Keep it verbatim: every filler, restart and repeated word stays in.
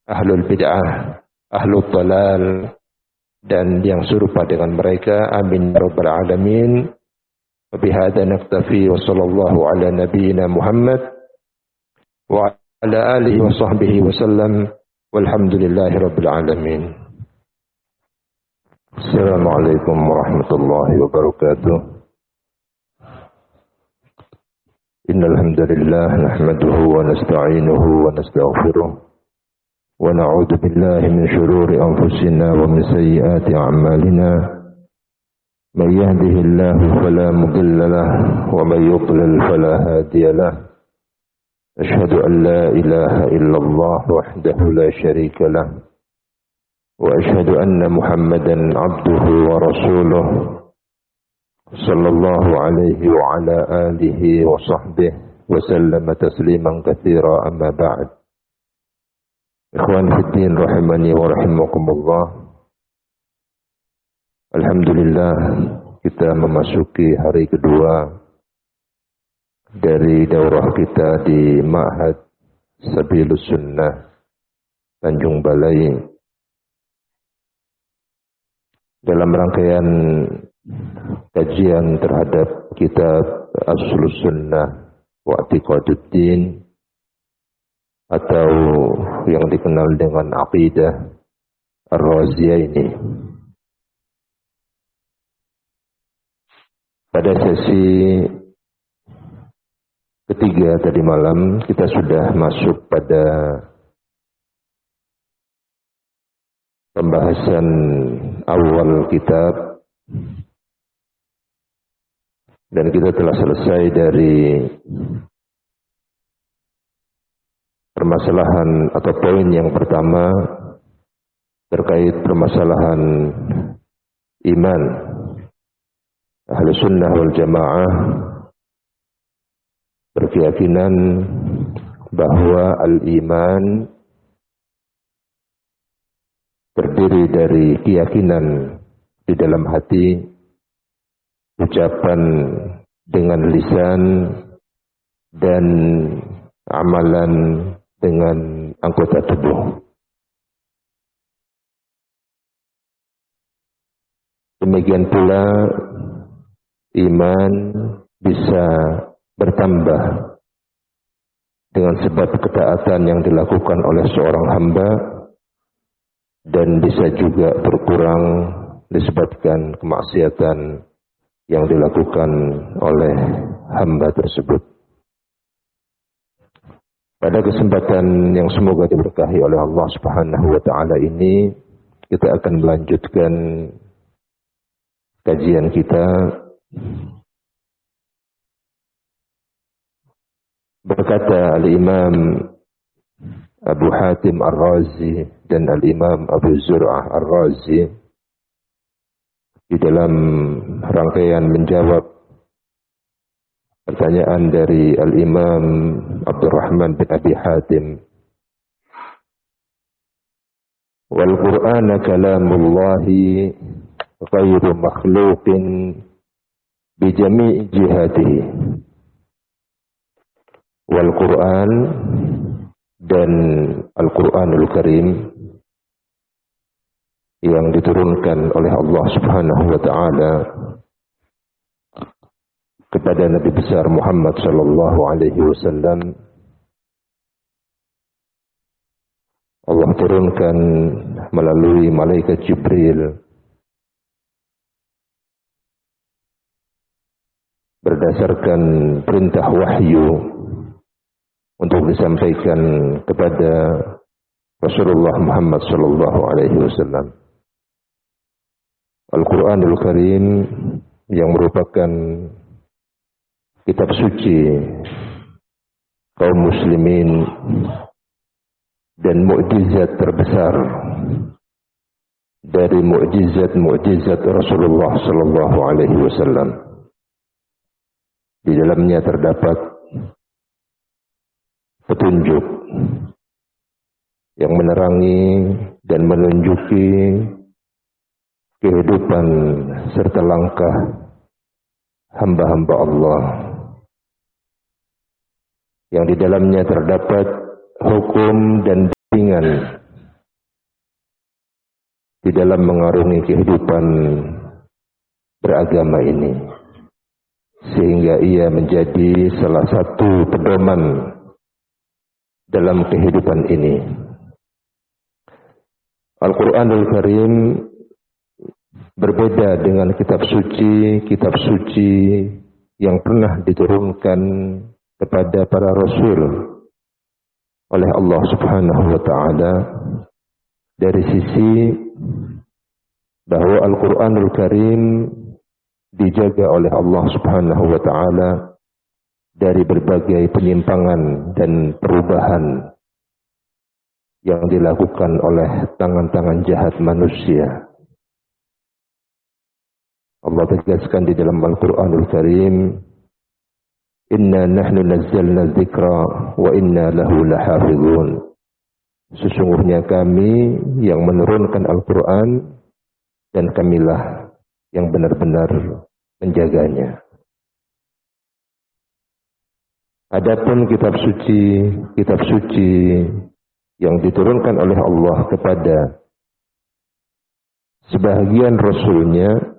ahlul bid'ah, ahlul dalal, dan yang serupa dengan mereka. Amin rabbal alamin. Wa bihadza naktafi wa sallallahu ala nabiyyina Muhammad wa ala alihi wa sahbihi wa sallam. Walhamdulillahi rabbil alamin. Assalamualaikum warahmatullahi wabarakatuh. Innal hamdalillah nahmaduhu wa nasta'inuhu wa nastaghfiruh wa na'udzu billahi min shururi anfusina wa min sayyiati a'malina. May yahdihillahu fala mudilla lahu wa may yudlil fala hadiya lahu. Ashhadu an la ilaha illallah wahdahu la syarika lahu wa ashhadu anna Muhammadan 'abduhu wa rasuluh sallallahu alaihi wa ala alihi wa sahbihi wa sallama tasliman katsira, amma ba'd. Ikhwan fiddin rahimani wa rahimakumullah. Alhamdulillah, kita memasuki hari kedua dari daurah kita di Ma'had Sabilus Sunnah Tanjung Balai dalam rangkaian kajian terhadap kitab Aslus Sunnah wa I'tiqaduddin, atau yang dikenal dengan Aqidah Ar-Raziyah ini. Pada sesi ketiga tadi malam kita sudah masuk pada pembahasan awal kitab, dan kita telah selesai dari permasalahan atau poin yang pertama terkait permasalahan iman. Ahlu sunnah wal jamaah berkeyakinan bahwa al-iman terdiri dari keyakinan di dalam hati, ucapan dengan lisan, dan amalan dengan anggota tubuh. Demikian pula iman bisa bertambah dengan sebab ketaatan yang dilakukan oleh seorang hamba, dan bisa juga berkurang disebabkan kemaksiatan yang dilakukan oleh hamba tersebut. Pada kesempatan yang semoga diberkahi oleh Allah Subhanahu wa taala ini, kita akan melanjutkan kajian kita. Berkata Al-Imam Abu Hatim Ar-Razi dan Al-Imam Abu Zur'ah Ar-Razi di dalam rangkaian menjawab pertanyaan dari Al-Imam Abdurrahman bin Abi Hatim, wal Qur'an kalamullahi ghairu makhluqin bi jami'i jihatihi. Wal Qur'an, dan Al-Quranul Karim yang diturunkan oleh Allah Subhanahu wa taala kepada Nabi besar Muhammad sallallahu alaihi wasallam, Allah turunkan melalui malaikat Jibril berdasarkan perintah wahyu untuk disampaikan kepada Rasulullah Muhammad sallallahu alaihi wasallam. Al-Quranul Karim yang merupakan kitab suci kaum muslimin dan mukjizat terbesar dari mukjizat-mukjizat Rasulullah sallallahu alaihi wasallam. Di dalamnya terdapat petunjuk yang menerangi dan menunjuki kehidupan serta langkah hamba-hamba Allah, yang di dalamnya terdapat hukum dan bimbingan di dalam mengarungi kehidupan beragama ini, sehingga ia menjadi salah satu pedoman dalam kehidupan ini. Al-Quranul Karim berbeda dengan kitab suci, kitab suci yang pernah diturunkan kepada para rasul oleh Allah Subhanahu wa taala, dari sisi bahwa Al-Quranul Karim dijaga oleh Allah Subhanahu wa taala dari berbagai penyimpangan dan perubahan yang dilakukan oleh tangan-tangan jahat manusia. Allah tegaskan di dalam Al-Quranul Karim, Inna nahnu nazzalna dzikra wa inna lahu lahafizun. Sesungguhnya kami yang menurunkan Al-Quran dan kamilah yang benar-benar menjaganya. Adapun kitab suci, kitab suci yang diturunkan oleh Allah kepada sebahagian rasulnya,